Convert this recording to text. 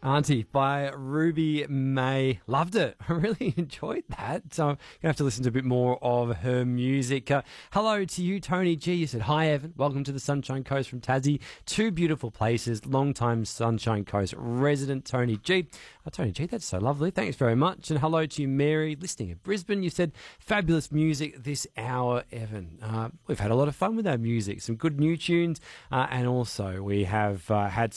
Auntie by Ruby May. Loved it. I really enjoyed that. So I'm going to have to listen to a bit more of her music. Hello to you, Tony G. You said, hi, Evan. Welcome to the Sunshine Coast from Tassie. Two beautiful places. Long-time Sunshine Coast resident, Tony G. Oh, Tony G, that's so lovely. Thanks very much. And hello to you, Mary, listening in Brisbane. You said, fabulous music this hour, Evan. We've had a lot of fun with our music. Some good new tunes. And also we have had